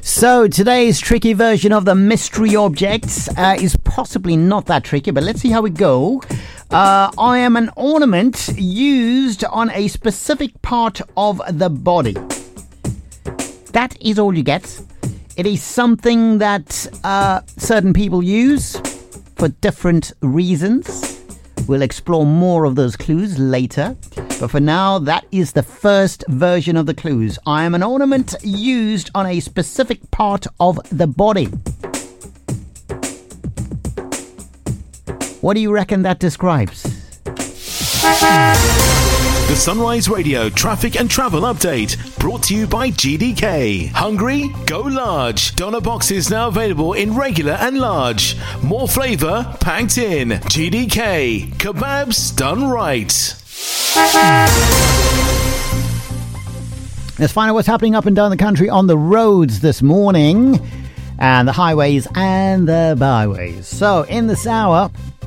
So today's tricky version of the mystery objects is possibly not that tricky, but let's see how we go. I am an ornament used on a specific part of the body. That is all you get. It is something that certain people use for different reasons. We'll explore more of those clues later. But for now, that is the first version of the clues. I am an ornament used on a specific part of the body. What do you reckon that describes? The Sunrise Radio Traffic and Travel Update, brought to you by GDK. Hungry? Go large. Doner boxes now available in regular and large. More flavour packed in. GDK. Kebabs done right. Let's find out what's happening up and down the country on the roads this morning, and the highways and the byways. So in this hour,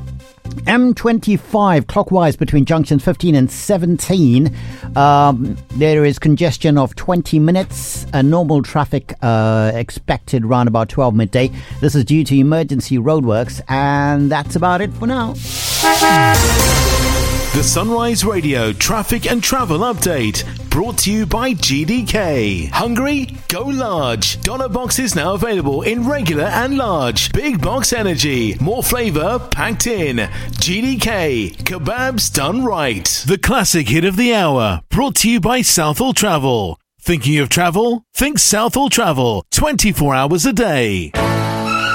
M25 clockwise between junctions 15 and 17. There is congestion of 20 minutes. Normal traffic expected around about 12 midday. This is due to emergency roadworks, and that's about it for now. The Sunrise Radio Traffic and Travel Update, brought to you by GDK. Hungry? Go large. Doner boxes now available in regular and large. Big box energy. More flavour packed in. GDK. Kebabs done right. The classic hit of the hour, brought to you by Southall Travel. Thinking of travel? Think Southall Travel. 24 hours a day.